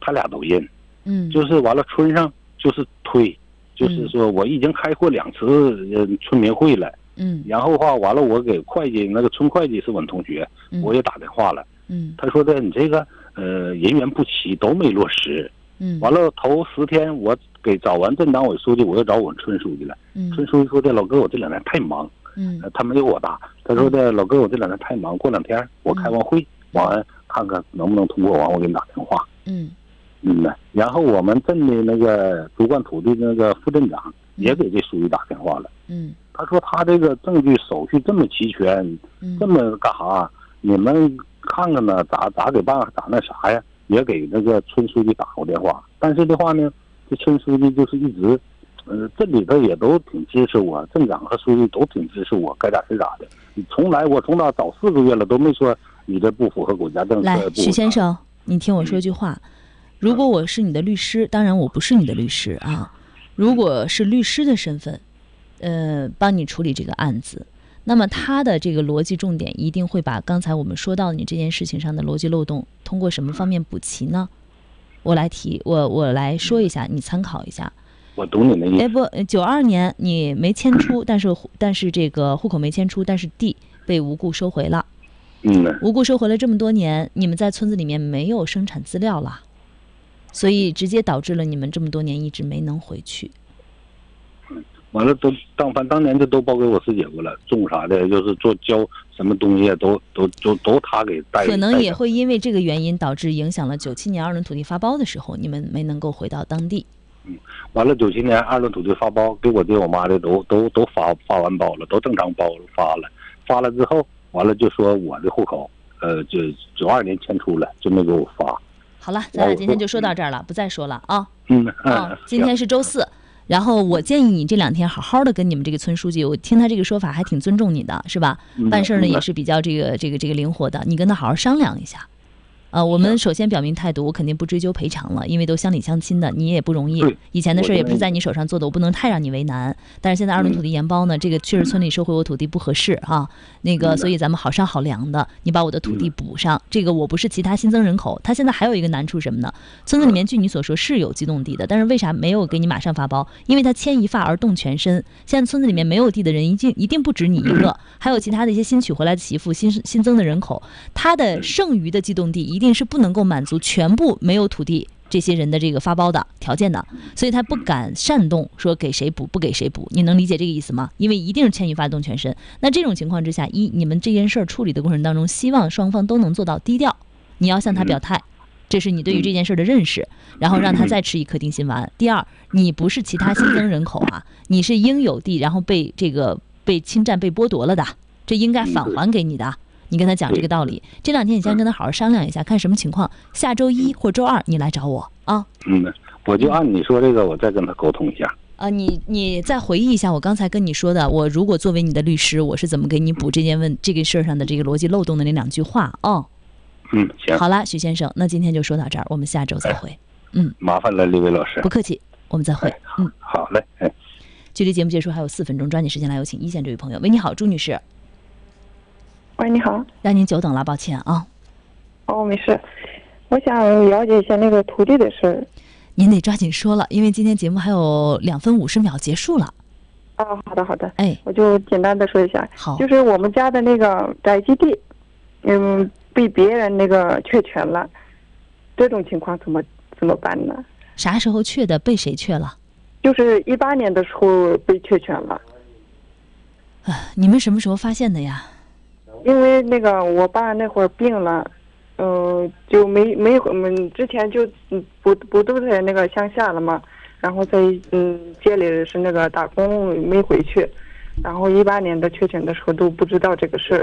他俩都认，就是完了村上就是推，就是说我已经开过2次村民会了，然后的话完了我给会计那个村会计是我们同学，我也打电话了，他说的你这个人员不齐都没落实，完了头10天我给找完镇党委书记，我又找我们村书记了，村书记说的老哥我这2天太忙，他没有我大，他说的老哥我这2天太忙，过2天我开完会完看看能不能通过，完我给你打电话。然后我们镇的那个主管土地那个副镇长也给这书记打电话了。他说他这个证据手续这么齐全，这么干啥？你们看看呢？咋给办？咋那啥呀？也给那个村书记打过电话。但是的话呢，这村书记就是一直，镇里头也都挺支持我，镇长和书记都挺支持我，该咋是咋的。我从那早4个月了都没说你这不符合国家政策。 来，许先生，你听我说句话。如果我是你的律师，当然我不是你的律师啊。如果是律师的身份，帮你处理这个案子，那么他的这个逻辑重点一定会把刚才我们说到你这件事情上的逻辑漏洞，通过什么方面补齐呢？我来说一下，你参考一下。 我懂你的意思。 92年你没迁出，但是这个户口没迁出，但是地被无故收回了。无故收回了这么多年，你们在村子里面没有生产资料了。所以直接导致了你们这么多年一直没能回去。 完了当年就都包给我师姐夫了，种啥的，就是做浇什么东西都他给带。 可能也会因为这个原因导致影响了97年2轮土地发包的时候，你们没能够回到当地。 完了97年2轮土地发包给我爹我妈的都发完包了，都正常包发了之后，完了就说我的户口就92年迁出了，就没给我发。 好了，咱俩今天就说到这儿了，不再说了啊。今天是周4，然后我建议你这2天好好的跟你们这个村书记，我听他这个说法还挺尊重你的，是吧？办事呢也是比较这个灵活的，你跟他好好商量一下。我们首先表明态度，我肯定不追究赔偿了，因为都乡里乡亲的，你也不容易。以前的事也不是在你手上做的，我不能太让你为难。但是现在2轮土地研包呢，这个确实村里收回我土地不合适啊。所以咱们好商好量的，你把我的土地补上。这个我不是其他新增人口，他现在还有一个难处什么呢？村子里面据你所说是有机动地的，但是为啥没有给你马上发包？因为他牵一发而动全身。现在村子里面没有地的人一定不止你一个，还有其他的一些新娶回来的媳妇、新增的人口，他的剩余的机动地一定是不能够满足全部没有土地这些人的这个发包的条件的，所以他不敢擅动说给谁补不给谁补，你能理解这个意思吗？因为一定是牵一发动全身。那这种情况之下，你们这件事处理的过程当中，希望双方都能做到低调，你要向他表态，这是你对于这件事的认识，然后让他再吃一颗定心丸。第二，你不是其他新增人口啊，你是应有地，然后被侵占被剥夺了的，这应该返还给你的。你跟他讲这个道理，这2天你先跟他好好商量一下，看什么情况，下周1或周2你来找我啊。 我就按你说这个，我再跟他沟通一下。 你再回忆一下我刚才跟你说的，我如果作为你的律师，我是怎么给你补这个事儿上的这个逻辑漏洞的那2句话啊。 行。 好了，许先生，那今天就说到这儿，我们下周再会。 麻烦了，李伟老师。 不客气，我们再会。 好嘞。 距离节目结束还有4分钟，抓紧时间来有请一线这位朋友。喂，你好，朱女士。 喂，你好， 让您久等了，抱歉啊。 没事，我想了解一下那个土地的事儿。 您得抓紧说了，因为今天节目还有2分50秒结束了。 好的。 我就简单的说一下。 好， 就是我们家的那个宅基地，被别人那个确权了，这种情况怎么办呢？ 啥时候确的？被谁确了？ 就是18年的时候被确权了。 你们什么时候发现的呀？ 因为那个我爸那会儿病了，就没之前就不都在那个乡下了嘛，然后在街里是那个打工没回去，然后18年的确诊的时候都不知道这个事儿。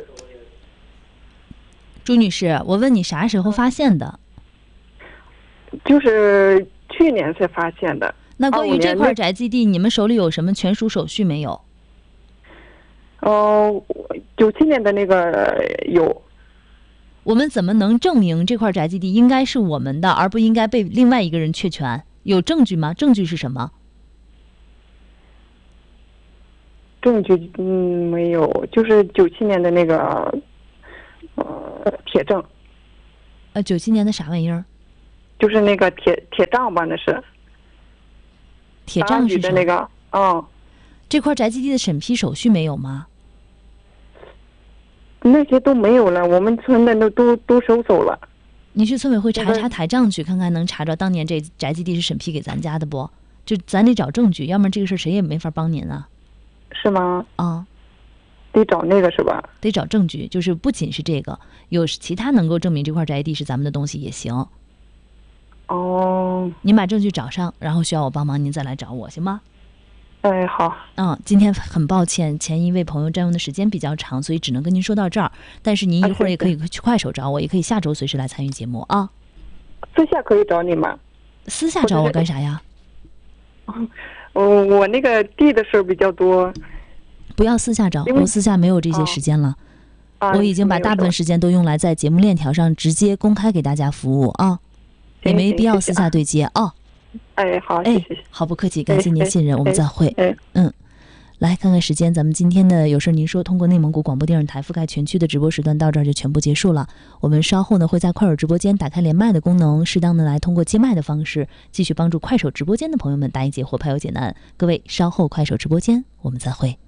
朱女士，我问你啥时候发现的？ 就是去年才发现的。 那关于这块宅基地，你们手里有什么权属手续没有 ？97年的那个有。 我们怎么能证明这块宅基地应该是我们的，而不应该被另外一个人确权？有证据吗？证据是什么？ 证据没有，就是97年的那个铁证。 97年的啥玩意儿就是那个铁杖吧，那是。 铁杖是的那个， 这块宅基地的审批手续没有吗？ 那些都没有了，我们村的都收走了。 你去村委会查一查台账去，看看能查着当年这宅基地是审批给咱家的不？就咱得找证据，要不然这个事谁也没法帮您啊。 是吗？ 啊， 得找那个是吧？ 得找证据，就是不仅是这个，有其他能够证明这块宅地是咱们的东西也行。 哦， 您把证据找上，然后需要我帮忙，您再来找我，行吗？ 哎，好。 今天很抱歉，前一位朋友占用的时间比较长，所以只能跟您说到这儿。但是您一会儿也可以去快手找我，也可以下周随时来参与节目啊。 私下可以找你吗？ 私下找我干啥呀？ 我那个地的事儿比较多。 不要私下找，我私下没有这些时间了。我已经把大部分时间都用来在节目链条上直接公开给大家服务啊，也没必要私下对接啊。 哎，好，谢谢。 好，不客气，感谢您信任，我们再会。来看看时间，咱们今天的有事您说通过内蒙古广播电视台覆盖全区的直播时段到这儿就全部结束了。我们稍后呢会在快手直播间打开连麦的功能，适当的来通过接麦的方式继续帮助快手直播间的朋友们答疑解惑、排忧解难。各位稍后快手直播间我们再会。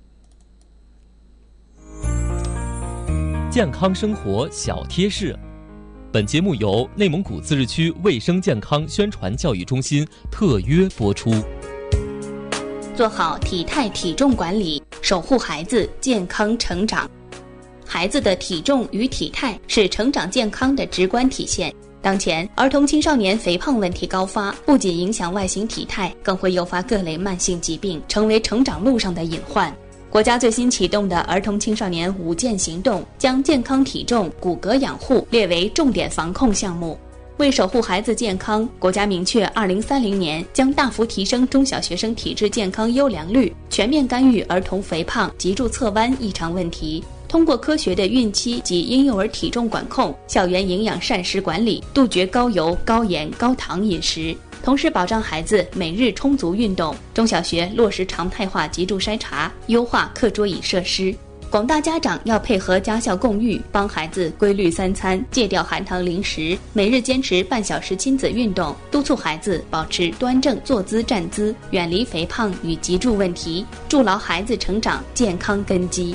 健康生活小贴士，本节目由内蒙古自治区卫生健康宣传教育中心特约播出。 做好体态体重管理，守护孩子健康成长。孩子的体重与体态是成长健康的直观体现。当前儿童青少年肥胖问题高发，不仅影响外形体态，更会诱发各类慢性疾病，成为成长路上的隐患。国家最新启动的儿童青少年5健行动，将健康体重、骨骼养护列为重点防控项目。为守护孩子健康，国家明确2030年将大幅提升中小学生体质健康优良率，全面干预儿童肥胖、脊柱侧弯异常问题，通过科学的孕期及婴幼儿体重管控、校园营养膳食管理，杜绝高油、高盐、高糖饮食，同时保障孩子每日充足运动。中小学落实常态化脊柱筛查，优化课桌椅设施。广大家长要配合家校共育，帮孩子规律3餐，戒掉含糖零食，每日坚持半小时亲子运动，督促孩子保持端正坐姿站姿，远离肥胖与脊柱问题，筑牢孩子成长健康根基。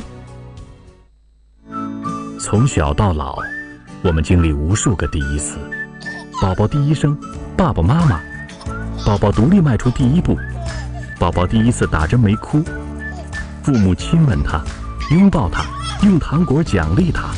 从小到老，我们经历无数个第一次：宝宝第一声，爸爸妈妈；宝宝独立迈出第一步；宝宝第一次打针没哭；父母亲吻他，拥抱他，用糖果奖励他。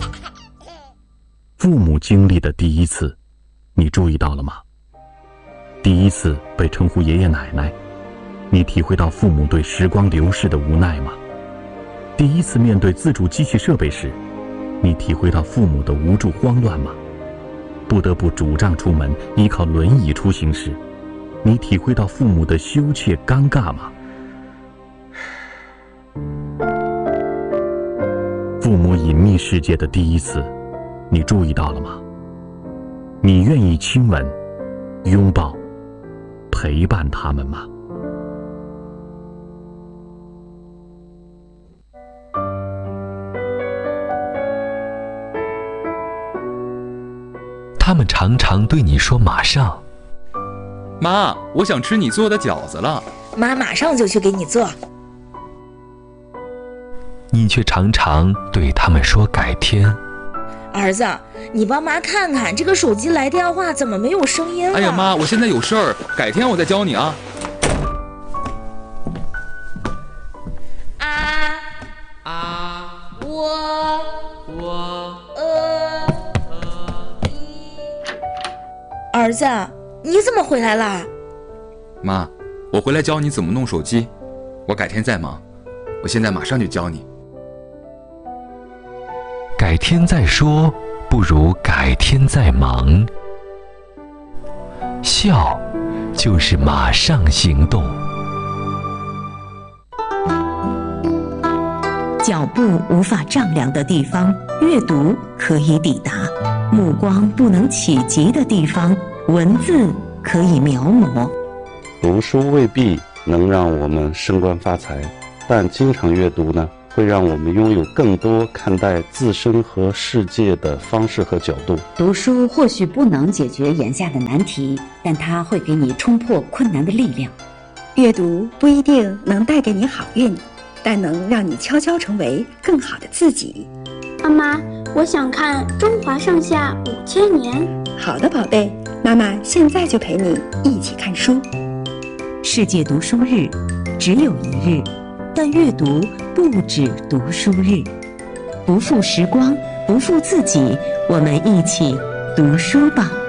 父母经历的第一次，你注意到了吗？第一次被称呼爷爷奶奶，你体会到父母对时光流逝的无奈吗？第一次面对自主机器设备时，你体会到父母的无助慌乱吗？不得不拄杖出门，依靠轮椅出行时，你体会到父母的羞怯尴尬吗？父母隐秘世界的第一次，你注意到了吗？你愿意亲吻、拥抱、陪伴他们吗？ 他们常常对你说马上。 妈，我想吃你做的饺子了。 妈马上就去给你做。 你却常常对他们说改天。 儿子，你帮妈看看这个手机来电话怎么没有声音了？ 哎呀妈，我现在有事儿，改天我再教你啊。 儿子，你怎么回来啦？ 妈，我回来教你怎么弄手机，我改天再忙，我现在马上就教你。 改天再说，不如改天再忙。笑，就是马上行动。 脚步无法丈量的地方，阅读可以抵达；目光不能企及的地方，文字可以描摹。 读书未必能让我们升官发财，但经常阅读呢， 会让我们拥有更多看待自身和世界的方式和角度。 读书或许不能解决眼下的难题，但它会给你冲破困难的力量。 阅读不一定能带给你好运，但能让你悄悄成为更好的自己。 妈妈，我想看《中华上下5000年》。 好的，宝贝，妈妈现在就陪你一起看书。 世界读书日只有一日，但阅读不止读书日。不负时光，不负自己，我们一起读书吧。